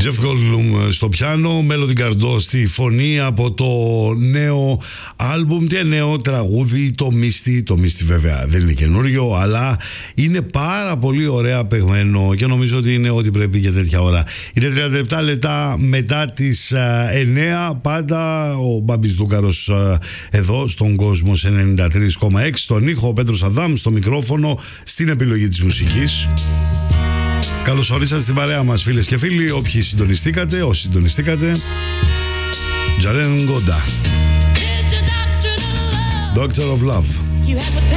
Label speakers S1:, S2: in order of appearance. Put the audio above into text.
S1: Jeff Goldblum στο πιάνο, Melody Gardot στη φωνή από το νέο άλμπουμ και νέο τραγούδι, το Misty. Το Misty βέβαια δεν είναι καινούριο, αλλά είναι πάρα πολύ ωραία παιγμένο και νομίζω ότι είναι ό,τι πρέπει για τέτοια ώρα. Είναι 37 λεπτά μετά τις 9, πάντα ο Μπάμπης Δούκαρος εδώ στον κόσμο σε 93,6, στον ήχο ο Πέτρος Αδάμ, στο μικρόφωνο, στην επιλογή της μουσικής. Καλώς ορίσατε στην παρέα μας, φίλες και φίλοι, όποιοι συντονιστήκατε, όσοι συντονιστήκατε. Τζαρέν Γκόντα, Doctor of Love.